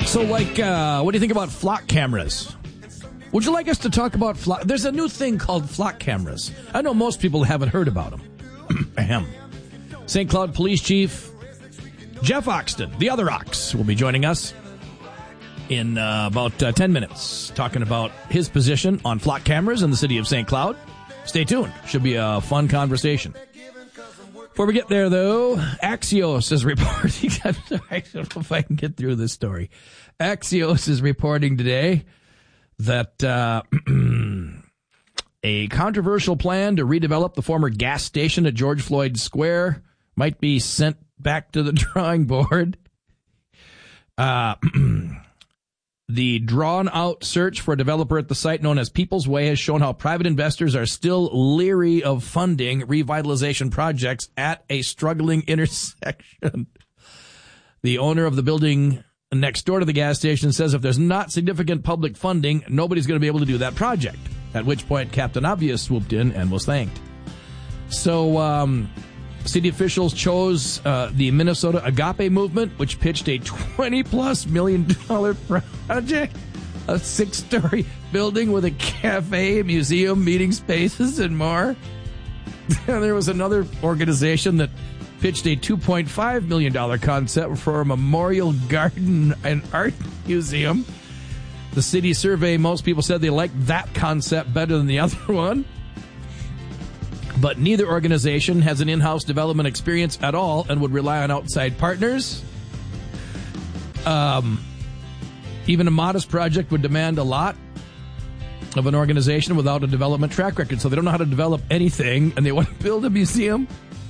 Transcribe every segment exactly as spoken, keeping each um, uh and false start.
So, like, uh, what do you think about flock cameras? Would you like us to talk about flock? There's a new thing called flock cameras. I know most people haven't heard about them. Ahem. Saint Cloud Police Chief Jeff Oxton, the other Ox, will be joining us in uh, about uh, ten minutes, talking about his position on flock cameras in the city of Saint Cloud. Stay tuned. Should be a fun conversation. Before we get there, though, Axios is reporting. I don't know if I can get through this story. Axios is reporting today that uh, a controversial plan to redevelop the former gas station at George Floyd Square might be sent back to the drawing board. Uh, the drawn-out search for a developer at the site known as People's Way has shown how private investors are still leery of funding revitalization projects at a struggling intersection. The owner of the building next door to the gas station says if there's not significant public funding, nobody's going to be able to do that project, at which point Captain Obvious swooped in and was thanked. So, um... city officials chose uh, the Minnesota Agape Movement, which pitched a twenty-plus million dollar project, a six-story building with a cafe, museum, meeting spaces, and more. And there was another organization that pitched a two point five million dollars concept for a memorial garden and art museum. The city survey, most people said they liked that concept better than the other one. But neither organization has an in-house development experience at all and would rely on outside partners. Um, even a modest project would demand a lot of an organization without a development track record. So they don't know how to develop anything, and they want to build a museum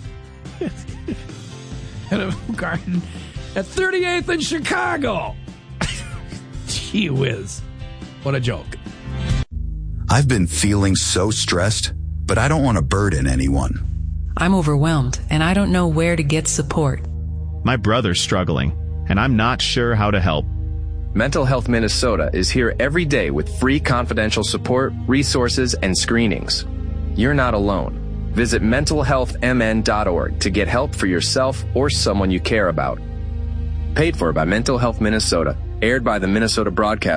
and a garden at thirty-eighth in Chicago. Gee whiz. What a joke. I've been feeling so stressed, but I don't want to burden anyone. I'm overwhelmed, and I don't know where to get support. My brother's struggling, and I'm not sure how to help. Mental Health Minnesota is here every day with free confidential support, resources, and screenings. You're not alone. Visit mental health m n dot org to get help for yourself or someone you care about. Paid for by Mental Health Minnesota. Aired by the Minnesota Broadcast